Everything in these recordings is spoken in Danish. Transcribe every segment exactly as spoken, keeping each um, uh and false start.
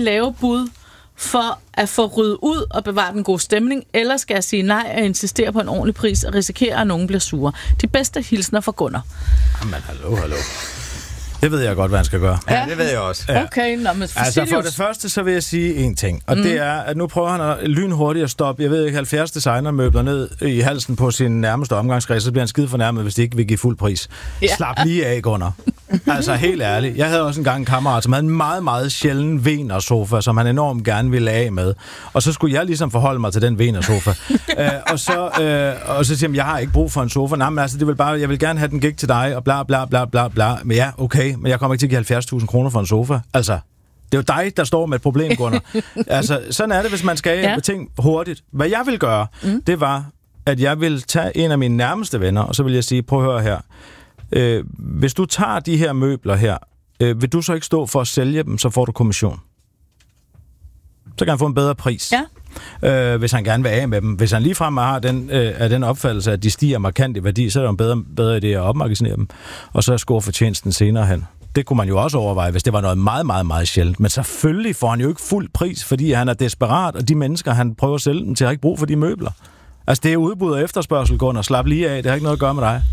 lave bud for at få ryddet ud og bevare den gode stemning, eller skal jeg sige nej og insistere på en ordentlig pris og risikere, at nogen bliver sure? De bedste hilsner fra Gunnar. Jamen, hallo, hallo. Det ved jeg godt, hvad han skal gøre. Ja, det ved jeg også. Ja. Okay, nå, men altså for det første, så vil jeg sige en ting, og mm. det er, at nu prøver han at lynhurtigt at stoppe, jeg ved ikke, halvfjerds designermøbler ned i halsen på sin nærmeste omgangskreds, så bliver han skide fornærmet, hvis de ikke vil give fuld pris. Ja. Slap lige af, Gunnar. Altså helt ærligt. Jeg havde også engang en kammerat, som havde en meget, meget sjælden Wiener-sofa, som han enormt gerne ville af med. Og så skulle jeg ligesom forholde mig til den Wiener-sofa. øh, og, så, øh, og så siger han, jeg har ikke brug for en sofa. Nej, men altså, det vil bare, jeg vil gerne have den gik til dig, og bla, bla, bla, bla, bla. Men ja, okay, men jeg kommer ikke til at give halvfjerds tusind kroner for en sofa. Altså, det er jo dig, der står med et problem, Gunnar. Altså, sådan er det, hvis man skal af ja. med ting hurtigt. Hvad jeg vil gøre, mm. det var, at jeg vil tage en af mine nærmeste venner, og så vil jeg sige, prøv at høre her. Øh, hvis du tager de her møbler her, øh, vil du så ikke stå for at sælge dem, så får du kommission. Så kan han få en bedre pris. Ja. Øh, hvis han gerne vil af med dem. Hvis han ligefrem har den, øh, af den opfattelse, at de stiger markant i værdi, så er det en bedre, bedre idé at opmagasinere dem, og så score fortjenesten senere hen. Det kunne man jo også overveje, hvis det var noget meget, meget, meget sjældent. Men selvfølgelig får han jo ikke fuld pris, fordi han er desperat, og de mennesker, han prøver at sælge dem til, har ikke brug for de møbler. Altså, det er udbud og efterspørgsel, Gunnar. Slap lige af. Det har ikke noget at gøre med dig.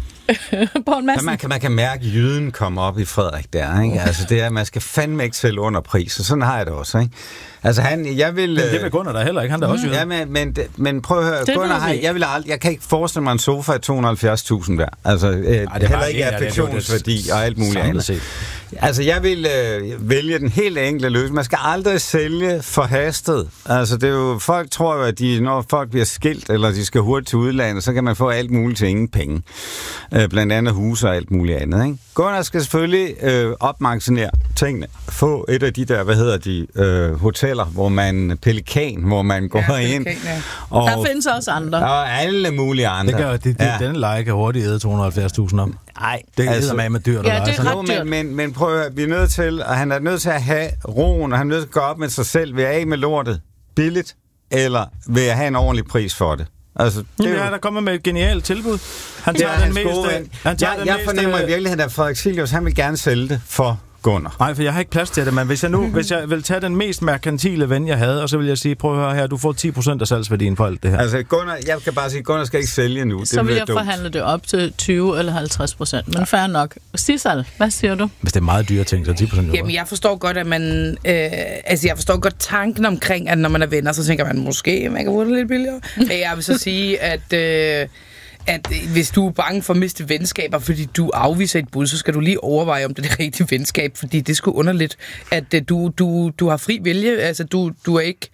man, kan, man kan mærke, at jyden kommer op i Frederik der, ikke? Altså, det er, at man skal fandme ikke sælge under pris, og sådan har jeg det også, ikke? Altså, han, jeg vil... Men det vil Gunnar da heller ikke, han er mm. også jyden. Ja, men, men, men prøv at høre, det Gunnar, har, jeg, vil aldrig, jeg kan ikke forestille mig en sofa af to hundrede og halvfjerds tusind værd. Altså, øh, Ej, det heller ikke affektionsværdi og alt muligt andet. Set. Altså, jeg vil øh, vælge den helt enkle løsning. Man skal aldrig sælge forhastet. Altså, det er jo... Folk tror jo, at de, når folk bliver skilt, eller de skal hurtigt til udlandet, så kan man få alt muligt til ingen penge. Øh, blandt andet huse og alt muligt andet, ikke? Gunnar skal selvfølgelig øh, opmagasinere tingene. Få et af de der, hvad hedder de, øh, hoteller, hvor man... Pelikan, hvor man går ja, ind. Pelikan, ja. Og der findes også andre. Og alle mulige andre. Det gør, det, det, ja. Denne leje kan hurtigt æde to hundrede og halvfjerds tusind om. Nej, det er altså, med med dyrt. Ja, det er ret dyrt. Men, men, men prøv at vi er nødt til, og han er nødt til at have roen, og han er nødt til at gå op med sig selv. Vil jeg af med lortet billigt, eller vil jeg have en ordentlig pris for det? Altså, det Jamen, ja, der kommer med et genialt tilbud. Han tager ja, den meste... Han tager jeg den jeg meste, fornemmer i virkeligheden, at Frederik Silius, han vil gerne sælge det for Gunnar. Nej, for jeg har ikke plads til det, men hvis jeg nu hvis jeg vil tage den mest merkantile ven, jeg havde, og så vil jeg sige, prøv at høre her, du får ti procent af salgsværdien på alt det her. Altså, Gunnar, jeg kan bare sige, Gunnar skal ikke sælge nu. Så vil jeg dumt. forhandle det op til tyve eller halvtreds procent, men fair nok. Sissal, hvad siger du? Hvis det er meget dyre ting, så ti procent. Jamen, jeg forstår godt, at man... Øh, altså, jeg forstår godt tanken omkring, at når man er venner, så tænker man, måske man kan få det lidt billigere. Men jeg vil så sige, at... Øh, at hvis du er bange for at miste venskaber, fordi du afviser et bud, så skal du lige overveje, om det er det rigtige venskab, fordi det er sgu underligt, at du, du, du har fri vilje, altså du, du er ikke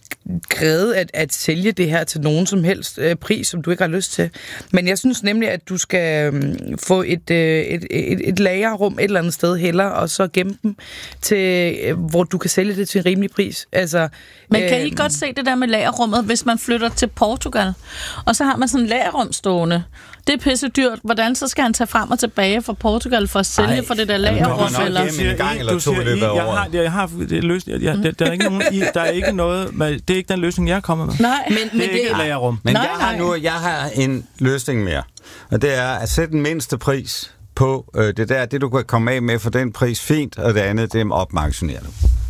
krævet at, at sælge det her til nogen som helst øh, pris, som du ikke har lyst til. Men jeg synes nemlig, at du skal øh, få et, øh, et, et, et lagerrum et eller andet sted heller, og så gemme dem til, øh, hvor du kan sælge det til en rimelig pris. Altså, Men kan øh, I godt se det der med lagerrummet, hvis man flytter til Portugal, og så har man sådan en lagerrum stående? Det er pisse dyrt. Hvordan så skal han tage frem og tilbage fra Portugal for at sælge Ej, for det der lagerrum? Eller en gang eller to løbet jeg har, jeg har det løsning. Jeg, der, der er ikke nogen, der er ikke noget. Det er ikke den løsning, jeg er kommet med. Nej, men, det er men ikke det et lagerrum. Men nej, jeg har nu, jeg har en løsning mere, og det er at sætte den mindste pris på øh, det der, det du kan komme af med for den pris fint, og det andet det er opmagasineret.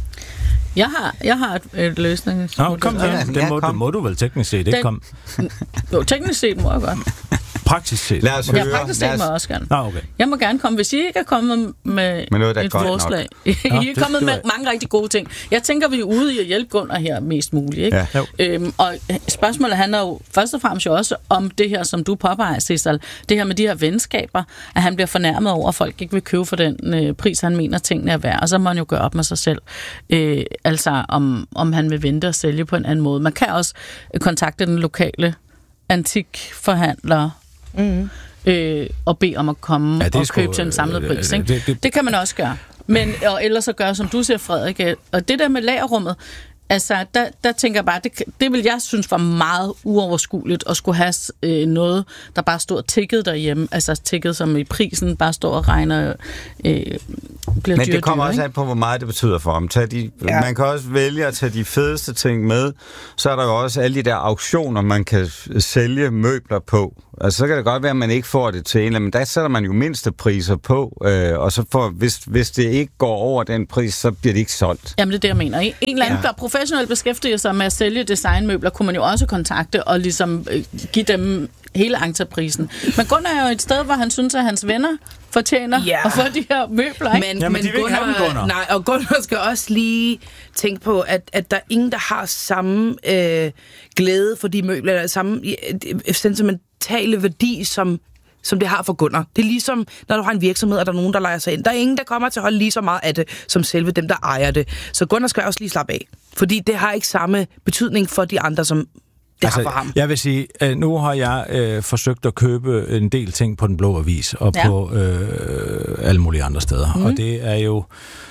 Jeg har, jeg har et, et løsning. Nå, kom så. Ja, det må, kom. Du, må du vel teknisk set ikke komme. Jo, teknisk set må jeg godt. Praktisk set. Lad os høre. Ja, praktisk set må jeg også gerne. Nå, okay. Jeg må gerne komme, hvis I ikke er kommet med, med noget, et forslag. I er kommet det, med det mange rigtig gode ting. Jeg tænker, vi er ude i at hjælpe Gunnar her mest muligt. Ikke? Ja. Øhm, og spørgsmålet handler jo først og fremmest jo også om det her, som du påpeger, Sissal. Det her med de her venskaber, at han bliver fornærmet over, at folk ikke vil købe for den øh, pris, han mener, tingene er værd. Og så må han jo gøre op med sig selv. Øh, altså, om, om han vil vente og sælge på en anden måde. Man kan også kontakte den lokale antikforhandler, Mm. Øh, og bede om at komme ja, og sku, købe til en samlet pris. Ikke? Det, det, det kan man også gøre. Men, og ellers så gøre, som du siger, Frederik. Og det der med lagerrummet, Altså, der, der tænker jeg bare, det, det vil jeg synes var meget uoverskueligt at skulle have øh, noget, der bare stod tækket derhjemme. Altså tækket som i prisen, bare står og regner, øh, bliver Men dyr, det kommer dyr, også ikke? an på, hvor meget det betyder for ham. Tag de, ja. Man kan også vælge at tage de fedeste ting med. Så er der jo også alle de der auktioner, man kan sælge møbler på. Altså, så kan det godt være, at man ikke får det til en, men der sætter man jo mindste priser på, øh, og så får, hvis, hvis det ikke går over den pris, så bliver det ikke solgt. Jamen, det er det, jeg mener. En eller anden, Ja. der professionelt beskæftiger sig med at sælge designmøbler, kunne man jo også kontakte og ligesom øh, give dem hele entreprisen. Men Gunnar er jo et sted, hvor han synes, at hans venner fortjener Ja. at få de her møbler, ikke? Men, Jamen, men de vil ikke have dem, Gunnar. Nej, og Gunnar skal også lige tænke på, at, at der er ingen, der har samme øh, glæde for de møbler, eller samme øh, sentimentale værdi, som, som det har for Gunnar. Det er ligesom, når du har en virksomhed, og der er nogen, der lejer sig ind. Der er ingen, der kommer til at holde lige så meget af det, som selve dem, der ejer det. Så Gunnar skal også lige slappe af. Fordi det har ikke samme betydning for de andre, som det altså, har for ham. Jeg vil sige, at nu har jeg øh, forsøgt at købe en del ting på Den Blå Avis og ja. på øh, alle mulige andre steder. Mm. Og det er jo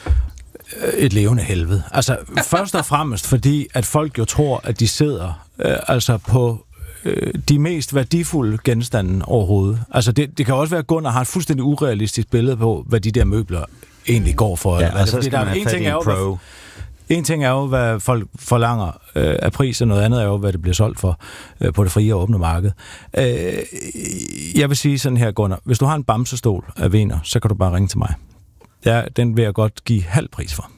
et levende helvede. Altså, først og fremmest fordi, at folk jo tror, at de sidder øh, altså på øh, de mest værdifulde genstande overhovedet. Altså, det, det kan også være, at Gunnar har et fuldstændig urealistisk billede på, hvad de der møbler egentlig går for. Ja, og så skal man have fat i en pro. En ting er jo, hvad folk forlanger øh, af pris, og noget andet er jo, hvad det bliver solgt for øh, på det frie og åbne marked. Øh, jeg vil sige sådan her, Gunnar, hvis du har en bamsestol af Wiener, så kan du bare ringe til mig. Ja, den vil jeg godt give halv pris for.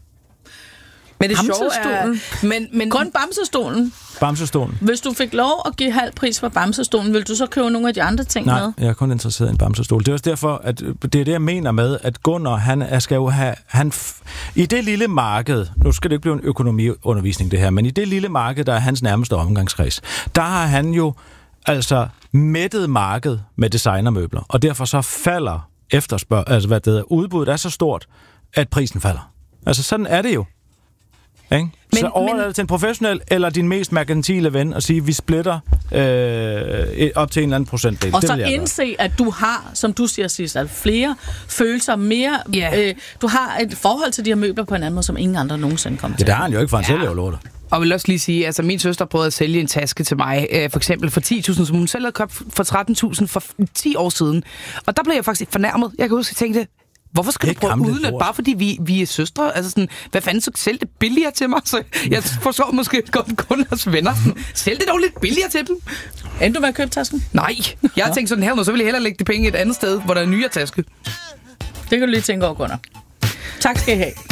Men det sjove er... Men, men, kun bamsestolen. Bamsestolen. Hvis du fik lov at give halv pris for bamsestolen, vil du så købe nogle af de andre ting Nej, med? Nej, jeg er kun interesseret i en bamsestol. Det er også derfor, at det er det, jeg mener med, at Gunnar, han skal jo have... Han f- I det lille marked, nu skal det ikke blive en økonomiundervisning det her, men i det lille marked, der er hans nærmeste omgangskreds, der har han jo altså mættet marked med designermøbler, og derfor så falder efterspørg... Altså, hvad det hedder, udbuddet er så stort, at prisen falder. Altså, sådan er det jo. Ikke? Men, så overlad det til en professionel eller din mest merkantile ven og sige, at vi splitter øh, op til en eller anden procentdel. Og det så indse, at du har, som du siger sidst, at flere følelser mere... Yeah. Øh, du har et forhold til de her møbler på en anden måde, som ingen andre nogensinde kommer til. Ja, det har han jo ikke, for han ja. sælger jo lortet. Og jeg vil også lige sige, altså min søster prøvede at sælge en taske til mig, øh, for eksempel for ti tusind, som hun selv havde købt for tretten tusind for ti år siden. Og der blev jeg faktisk fornærmet. Jeg kan huske, at jeg tænkte, hvorfor skal du prøve at udnytte, bare fordi vi, vi er søstre? Altså sådan, hvad fanden, så sælg det billigere til mig? Så jeg forstår måske godt Gunnars venner. Sælg det dog lidt billigere til dem. Endte du med at købe tasken? Nej, jeg har tænkt sådan her, så vil jeg hellere lægge de penge et andet sted, hvor der er en nyere taske. Det kan du lige tænke over, Gunnar. Tak skal I have.